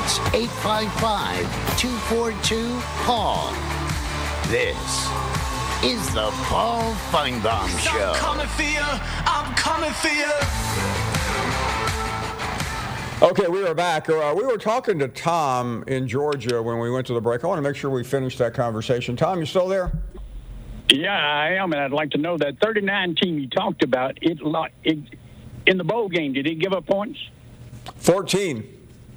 That's 855-242-PAUL. This is the Paul Feinbaum Show. I'm coming for you. I'm coming for you. Okay, we are back. We were talking to Tom in Georgia when we went to the break. I want to make sure we finish that conversation. Tom, you still there? Yeah, I am, and I'd like to know that 39 team you talked about, it in the bowl game, did it give up points? 14.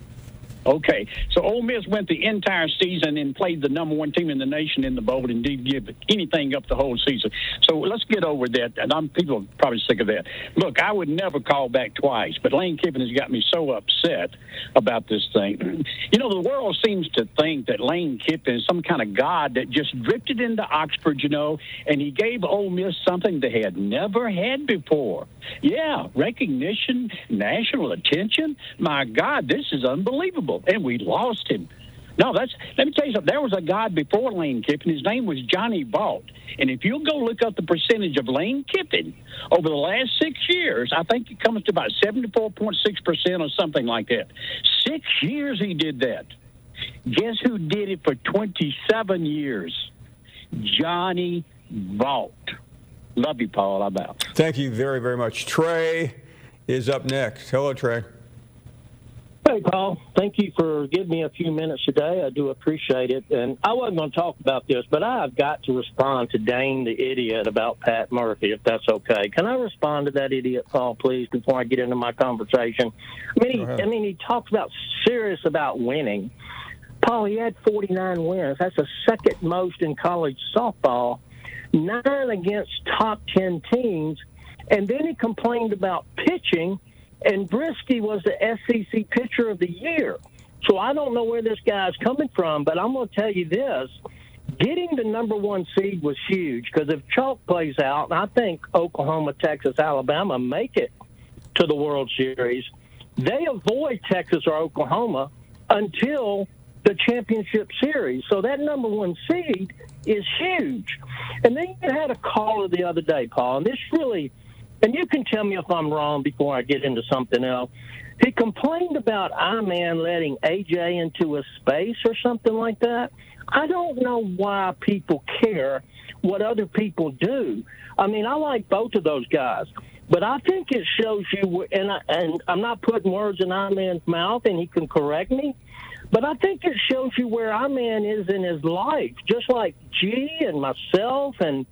Okay, so Ole Miss went the entire season and played the number one team in the nation in the bowl and didn't give anything up the whole season. So let's get over that. And people are probably sick of that. Look, I would never call back twice, but Lane Kiffin has got me so upset about this thing. You know, the world seems to think that Lane Kiffin is some kind of god that just drifted into Oxford, and he gave Ole Miss something they had never had before. Yeah, recognition, national attention. My God, this is unbelievable. And we lost him. No, let me tell you something. There was a guy before Lane Kiffin. His name was Johnny Vaught. And if you'll go look up the percentage of Lane Kiffin over the last 6 years, I think it comes to about 74.6% or something like that. 6 years he did that. Guess who did it for 27 years? Johnny Vaught. Love you, Paul. I'm out. Thank you very, very much. Trey is up next. Hello, Trey. Hey, Paul. Thank you for giving me a few minutes today. I do appreciate it. And I wasn't going to talk about this, but I've got to respond to Dane the idiot about Pat Murphy, if that's okay. Can I respond to that idiot, Paul, please, before I get into my conversation? He talks about serious about winning. Paul, he had 49 wins. That's the second most in college softball, 9 against top 10 teams. And then he complained about pitching, and Brisky was the SEC Pitcher of the Year. So I don't know where this guy's coming from, but I'm going to tell you this. Getting the number one seed was huge because if chalk plays out, and I think Oklahoma, Texas, Alabama make it to the World Series, they avoid Texas or Oklahoma until the championship series. So that number one seed is huge. And then you had a caller the other day, Paul, and this really – and you can tell me if I'm wrong before I get into something else. He complained about I-Man letting AJ into a space or something like that. I don't know why people care what other people do. I mean, I like both of those guys. But I think it shows you, and I'm not putting words in I-Man's mouth, and he can correct me, but I think it shows you where I-Man is in his life, just like G and myself and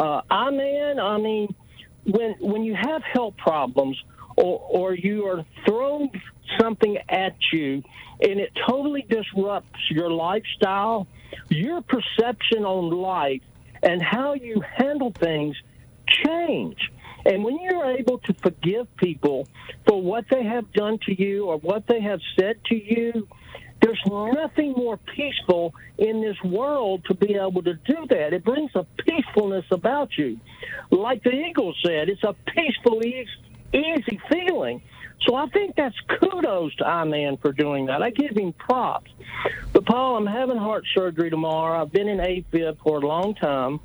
I-Man. I mean, when you have health problems or you are thrown something at you and it totally disrupts your lifestyle, your perception on life and how you handle things change. And when you're able to forgive people for what they have done to you or what they have said to you, there's nothing more peaceful in this world to be able to do that. It brings a peacefulness about you. Like the Eagles said, it's a peaceful, easy feeling. So I think that's kudos to I-Man for doing that. I give him props. But, Paul, I'm having heart surgery tomorrow. I've been in AFib for a long time.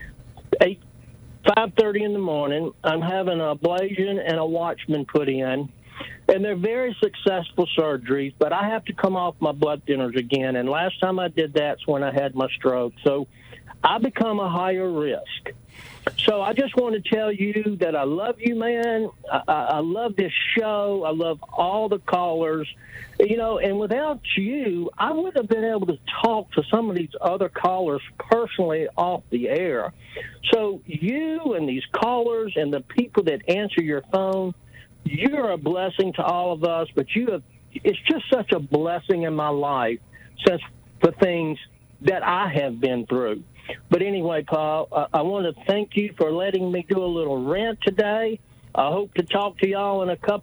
5:30 in the morning. I'm having an ablation and a Watchman put in. And they're very successful surgeries, but I have to come off my blood thinners again. And last time I did that's when I had my stroke. So I become a higher risk. So I just want to tell you that I love you, man. I love this show. I love all the callers. And without you, I wouldn't have been able to talk to some of these other callers personally off the air. So you and these callers and the people that answer your phone, you're a blessing to all of us, but it's just such a blessing in my life since the things that I have been through. But anyway, Paul, I want to thank you for letting me do a little rant today. I hope to talk to y'all in a couple